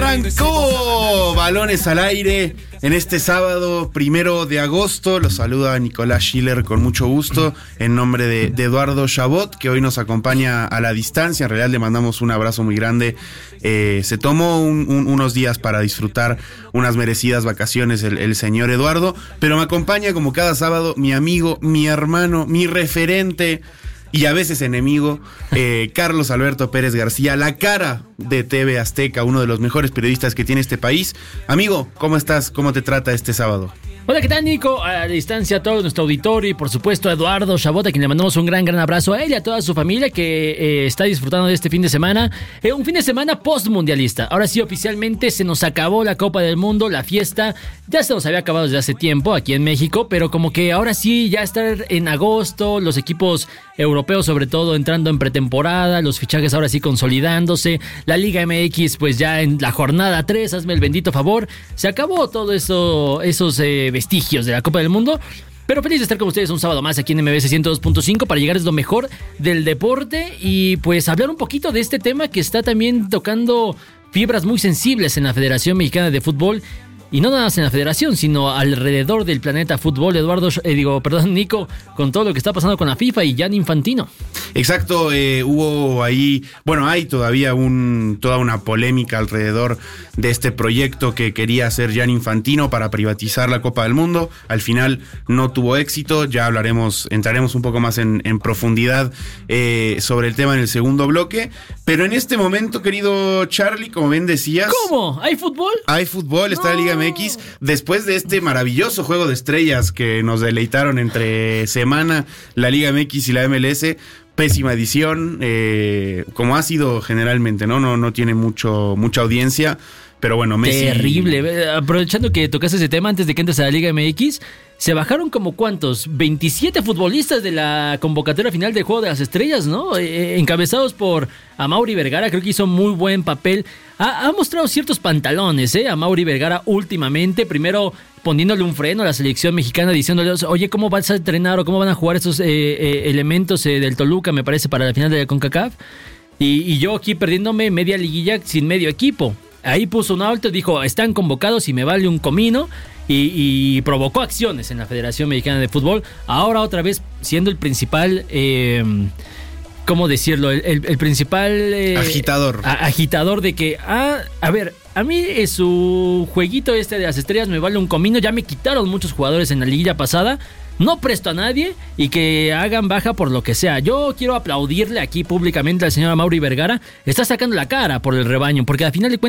Arrancó Balones al Aire en este sábado 1 de agosto. Los saluda Nicolás Schiller con mucho gusto en nombre de Eduardo Chabot, que hoy nos acompaña a la distancia. En realidad le mandamos un abrazo muy grande. Se tomó unos días para disfrutar unas merecidas vacaciones el señor Eduardo, pero me acompaña como cada sábado mi amigo, mi hermano, mi referente y a veces enemigo, Carlos Alberto Pérez García, la cara de TV Azteca, uno de los mejores periodistas que tiene este país. Amigo, ¿cómo estás? ¿Cómo te trata este sábado? Hola, ¿qué tal, Nico? A la distancia a todo nuestro auditorio y por supuesto a Eduardo Chabot, a quien le mandamos un gran abrazo a él y a toda su familia que está disfrutando de este fin de semana. Un fin de semana post-mundialista. Ahora sí, oficialmente se nos acabó la Copa del Mundo, la fiesta. Ya se nos había acabado desde hace tiempo aquí en México, pero como que ahora sí, ya estar en agosto, los equipos europeos sobre todo entrando en pretemporada, los fichajes ahora sí consolidándose, la Liga MX pues ya en la jornada 3, hazme el bendito favor, se acabó todo eso, esos vestigios de la Copa del Mundo. Pero feliz de estar con ustedes un sábado más aquí en MBS 102.5 para llegarles lo mejor del deporte y pues hablar un poquito de este tema que está también tocando fibras muy sensibles en la Federación Mexicana de Fútbol. Y no nada más en la federación, sino alrededor del planeta fútbol, Nico, con todo lo que está pasando con la FIFA y Gianni Infantino. Exacto, hubo ahí, hay todavía toda una polémica alrededor de este proyecto que quería hacer Gianni Infantino para privatizar la Copa del Mundo. Al final no tuvo éxito, ya entraremos un poco más en profundidad sobre el tema en el segundo bloque. Pero en este momento, querido Charlie, como bien decías... ¿Cómo? ¿Hay fútbol? Hay fútbol, está la Liga MX, después de este maravilloso juego de estrellas que nos deleitaron entre semana la Liga MX y la MLS, pésima edición, como ha sido generalmente, no tiene mucha audiencia, pero bueno, Messi... Terrible, aprovechando que tocaste ese tema antes de que entres a la Liga MX, se bajaron como ¿cuántos? 27 futbolistas de la convocatoria final del Juego de las Estrellas, ¿no? Encabezados por Amaury Vergara, creo que hizo muy buen papel. Ha mostrado ciertos pantalones, Amaury Vergara últimamente, primero poniéndole un freno a la selección mexicana, diciéndoles, oye, ¿cómo vas a entrenar o cómo van a jugar esos elementos del Toluca, me parece, para la final de la CONCACAF? Y yo aquí perdiéndome media liguilla sin medio equipo. Ahí puso un alto, dijo, están convocados y me vale un comino. Y provocó acciones en la Federación Mexicana de Fútbol. Ahora otra vez siendo el principal, ¿cómo decirlo? El principal... agitador. Agitador de que, a ver, a mí su jueguito de las estrellas me vale un comino. Ya me quitaron muchos jugadores en la liguilla pasada. No presto a nadie y que hagan baja por lo que sea. Yo quiero aplaudirle aquí públicamente al señor Amaury Vergara. Está sacando la cara por el rebaño, porque al final de cuentas